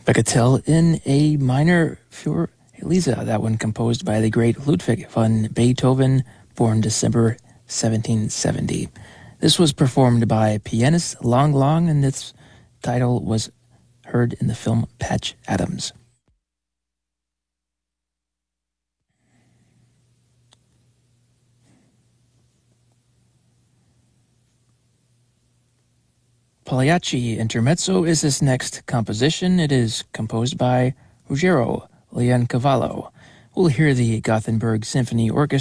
Bagatelle in A minor für Elisa, that one composed by the great Ludwig van Beethoven, born December 1770. This was performed by pianist Long Long, and its title was heard in the film Patch Adams. Pagliacci Intermezzo is his next composition. It is composed by Ruggero Leoncavallo. We'll hear the Gothenburg Symphony Orchestra